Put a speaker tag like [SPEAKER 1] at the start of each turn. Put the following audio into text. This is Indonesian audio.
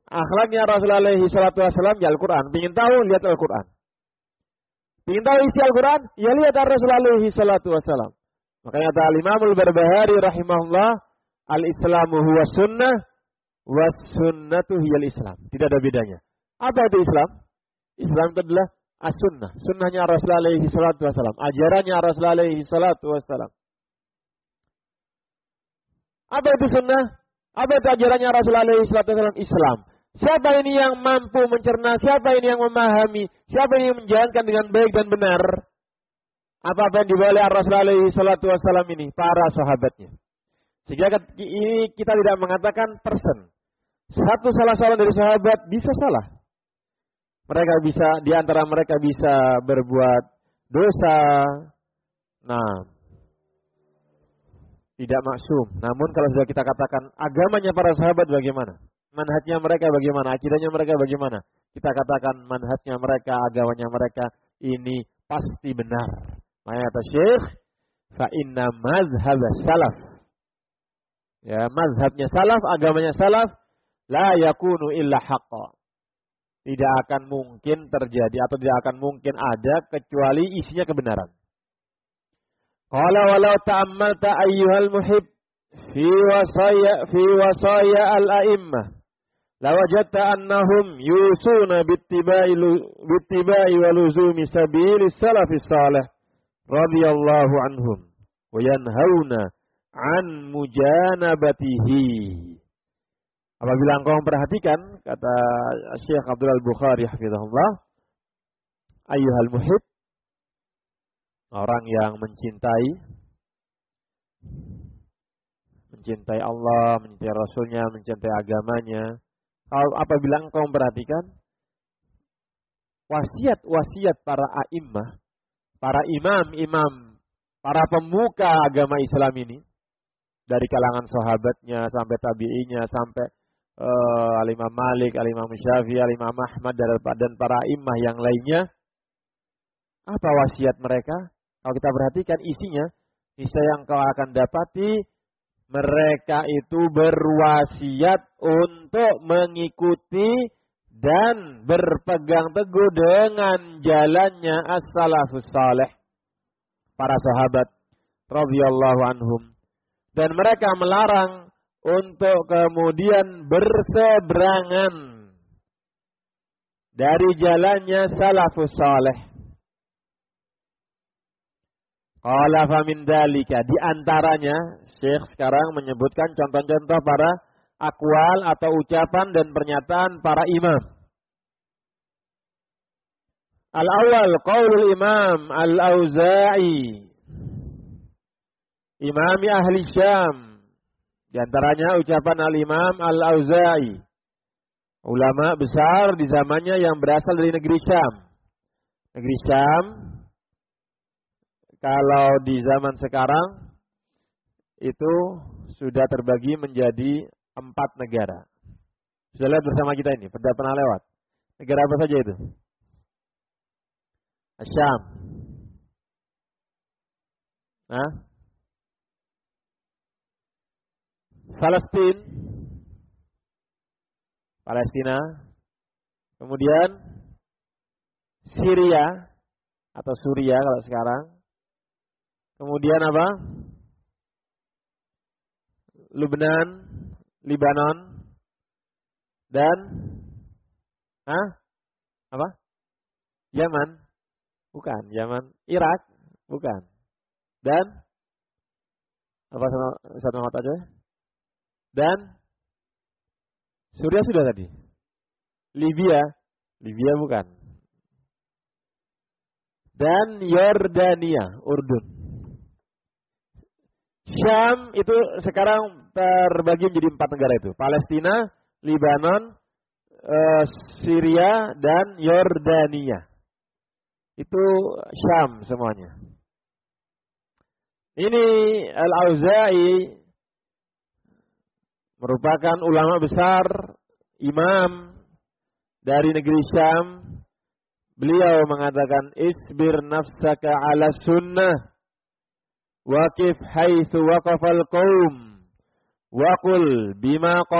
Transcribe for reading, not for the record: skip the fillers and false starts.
[SPEAKER 1] akhlaknya Rasulullah alaihi salatu wasallam ya Al-Quran. Ingin tahu, lihat Al-Quran. Ingin tahu isi Al-Quran, ya lihat Rasulullah alaihi salatu wasallam. Makanya kata Al-Imamul Barbahari rahimahullah, al-Islamu huwa sunnah, wa sunnatu hiyal Islam. Tidak ada bedanya. Apa itu Islam? Islam itu adalah as-sunnah. Sunnahnya Rasulullah alaihi salatu wasallam. Ajarannya Rasulullah alaihi salatu wasallam. Apa itu sunnah? Apa itu ajarannya Rasulullah alaihi salatu wasallam? Islam. Siapa ini yang mampu mencerna? Siapa ini yang memahami? Siapa ini yang menjalankan dengan baik dan benar? Apa-apa yang dibawa oleh Rasulullah alaihi salatu wasallam ini? Para sahabatnya. Sehingga ini kita tidak mengatakan person. Satu salah seorang dari sahabat bisa salah. Mereka bisa, di antara mereka bisa berbuat dosa. Nah, tidak maksum. Namun kalau sudah kita katakan agamanya para sahabat bagaimana? Manhajnya mereka bagaimana? Akidahnya mereka bagaimana? Kita katakan manhajnya mereka, agamanya mereka ini pasti benar. Makanya kata Syekh, fa inna mazhab salaf. Ya, mazhabnya salaf, agamanya salaf, la yakunu illa haqqa. Tidak akan mungkin terjadi atau tidak akan mungkin ada kecuali isinya kebenaran. Qala walau ta'ammalta ayyuhal muhib fi wasaya al-a'immah lawajadta annahum yusuna bittiba'i wa luzumi sabili salafis salih radhiyallahu anhum wa yanhauna an mujanabatihi. Apabila engkau memperhatikan, kata Syekh Abdul Al-Bukhari hafizahullah, ayyuhal muhib, orang yang mencintai Allah, mencintai Rasulnya, mencintai agamanya. Apabila engkau memperhatikan wasiat-wasiat para a'immah, para imam-imam, para pemuka agama Islam ini, dari kalangan sahabatnya sampai tabi'inya sampai Al-Imam Malik, Al-Imam Syafi'i, Al-Imam Ahmad dan para immah yang lainnya. Apa wasiat mereka? Kalau kita perhatikan isinya, niscaya engkau akan dapati mereka itu berwasiat untuk mengikuti dan berpegang teguh dengan jalannya as-salafus salih, para sahabat radhiyallahu anhum. Dan mereka melarang untuk kemudian berseberangan dari jalannya salafus salih. Qala fa min dalika, di antaranya Syekh sekarang menyebutkan contoh-contoh para akwal atau ucapan dan pernyataan para imam. Al-awwal qaulul Imam Al-Auza'i, Imami ahli Syam. Di antaranya ucapan Al-Imam Al-Auza'i, ulama besar di zamannya yang berasal dari negeri Syam. Negeri Syam, kalau di zaman sekarang itu sudah terbagi menjadi 4 negara. Sudah lihat bersama kita ini, pernah lewat. Negara apa saja itu? Syam. Nah, Palestina, kemudian Syria atau Suria kalau sekarang, kemudian apa? Libanon, dan apa? Yaman, bukan. Yaman, Irak, bukan. Dan apa satu nama aja? Dan Suria sudah tadi. Libya bukan. Dan Yordania, Urdun. Syam itu sekarang terbagi menjadi 4 negara itu. Palestina, Libanon, Syria, dan Yordania. Itu Syam semuanya. Ini Al-Auza'i merupakan ulama besar, imam dari negeri Syam. Beliau mengatakan, isbir nafsaka ala sunnah, waqif haitsu waqafal qaum, waqul bima